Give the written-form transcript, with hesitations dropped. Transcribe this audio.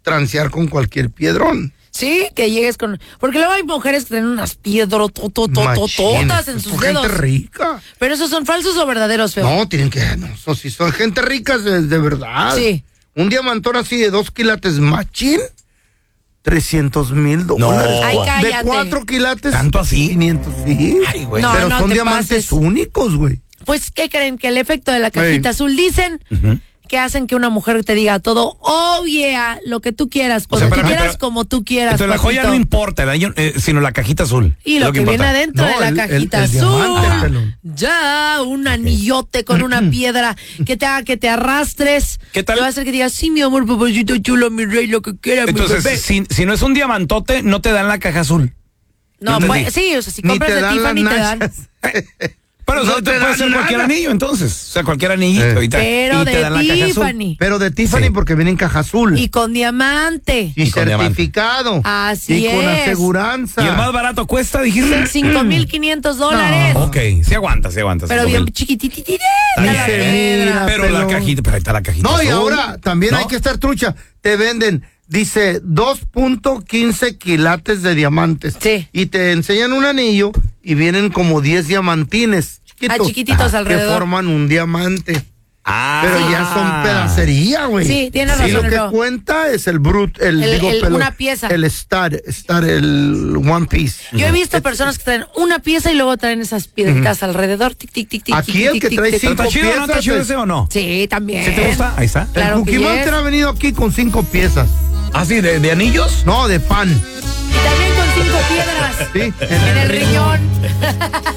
transear con cualquier piedrón. Sí, que llegues con... Porque luego hay mujeres que tienen unas piedrotototototas en sus dedos. Gente rica. ¿Pero esos son falsos o verdaderos, feo? No, tienen que... No, si son gente rica es de verdad. Sí. Un diamantón así de 2 quilates machín, $300,000. No. Ay, De cállate. 4 quilates. ¿Tanto así? 500, sí. Ay, güey. No, Pero son te diamantes pases. únicos, güey. Pues, ¿qué creen? Que el efecto de la cajita Ey. azul dicen que hacen que una mujer te diga todo, oh yeah, lo que tú quieras, O sea, cuando tú espérame, quieras, pero- como tú quieras. Entonces la joya papito. no importa, sino la cajita azul. Y Es lo que importa. viene adentro No, de la el cajita diamante, azul. pelón. Ya, un anillote con una piedra que te haga que te arrastres. ¿Qué tal? Que va a hacer que digas, sí, mi amor, papacito chulo, mi rey, lo que quiera, mi bebé. Entonces, si no es un diamantote, no te dan la caja azul. No, no pues, entendí. sí, o sea, si Ni compras te de dan las Tiffany te dan. nachas. Pero No eso te puede dan ser cualquier nada. anillo, entonces. O sea, cualquier anillito y tal. Pero y te de dan la caja azul. Tiffany. Pero de Tiffany Sí. porque viene en caja azul. Y con diamante. Y con diamante. certificado. Así y con es. aseguranza. ¿Y el más barato cuesta, dijiste? $5,500. Ok, sí aguanta. Pero bien 5,000. chiquitititita Está la bien. piedra. Mira, Pero la pelón. cajita, pero ahí está la cajita No, y azul. ahora también ¿No? hay que estar trucha. Te venden, dice, 2.15 quilates de diamantes. Sí. Y te enseñan un anillo y vienen como 10 diamantines chiquitos. Chiquititos alrededor. Que forman un diamante. Ah. Pero ya son pedacería, güey. Sí, tienes Y razón, lo que Leo. cuenta es el una pieza. El stud, el one piece. Yo he visto personas que traen una pieza y luego traen esas piedritas alrededor. Tic, tic, tic, tic. Aquí tic, el tic, que tic, trae tic. ¿Pero está 5 chido o no piezas. está chido ese o no? Sí, también. ¿Sí te gusta? Ahí está. Claro El que Cookie yes. Monster ha venido aquí con 5 piezas. ¿Ah, sí? ¿De anillos? No, de pan. Y también con 5 piedras Sí. en el riñón.